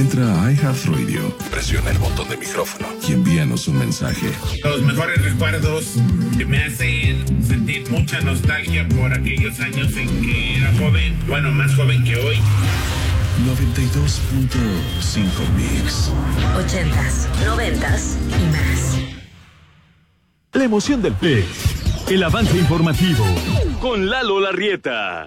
Entra a iHeartRadio, presiona el botón de micrófono y envíanos un mensaje. Los mejores recuerdos que me hacen sentir mucha nostalgia por aquellos años en que era joven, bueno, más joven que hoy. 92.5 Mix. 80s, 90s y más. La emoción del PES. El avance informativo con Lalo Larrieta.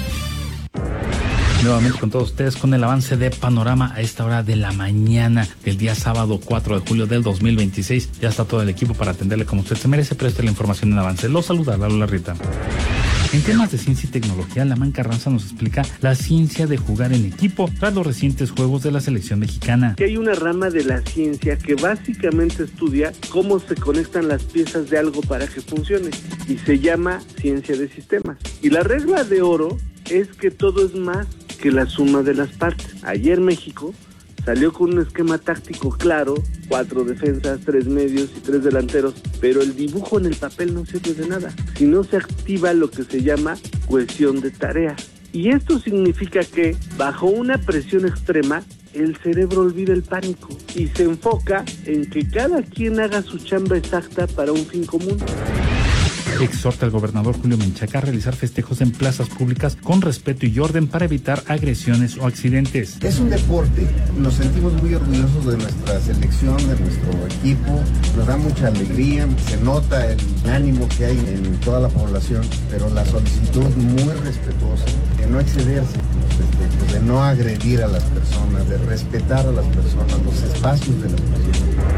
Nuevamente con todos ustedes con el avance de Panorama a esta hora de la mañana del día sábado 4 de julio del 2026. Ya está todo el equipo para atenderle como usted se merece, pero esta es la información en avance. Los saluda Lalo Larrieta. En temas de ciencia y tecnología, Lamán Carranza nos explica la ciencia de jugar en equipo tras los recientes juegos de la selección mexicana. Que hay una rama de la ciencia que básicamente estudia cómo se conectan las piezas de algo para que funcione y se llama ciencia de sistemas. Y la regla de oro es que todo es más que la suma de las partes. Ayer México salió con un esquema táctico claro, 4 defensas, 3 medios y 3 delanteros, pero el dibujo en el papel no sirve de nada, si no se activa lo que se llama cohesión de tareas. Y esto significa que, bajo una presión extrema, el cerebro olvida el pánico y se enfoca en que cada quien haga su chamba exacta para un fin común. Exhorta al gobernador Julio Menchaca a realizar festejos en plazas públicas con respeto y orden para evitar agresiones o accidentes. Es un deporte, nos sentimos muy orgullosos de nuestra selección, de nuestro equipo, nos da mucha alegría, se nota el ánimo que hay en toda la población, pero la solicitud muy respetuosa, de no excederse en los festejos, de no agredir a las personas, de respetar a las personas, los espacios de las personas.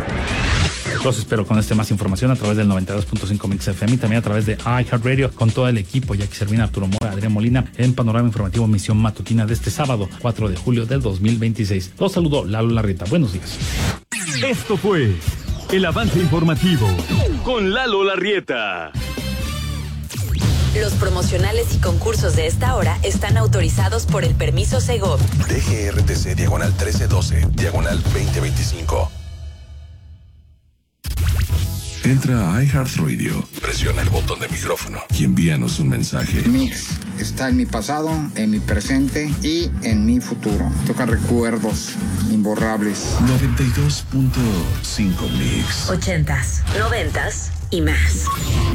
Los espero con más información a través del 92.5 Mix FM y también a través de iHeartRadio con todo el equipo, ya que Servina, Arturo Mora, Adrián Molina, en Panorama Informativo Misión Matutina de este sábado 4 de julio del 2026. Los saludó Lalo Larrieta. Buenos días. Esto fue el avance informativo con Lalo Larrieta. Los promocionales y concursos de esta hora están autorizados por el permiso Segov. DGRTC diagonal 1312, diagonal 2025. Entra a iHeartRadio, presiona el botón de micrófono y envíanos un mensaje. Mix está en mi pasado, en mi presente y en mi futuro. Toca recuerdos imborrables. 92.5 Mix. 80s, 90s y más.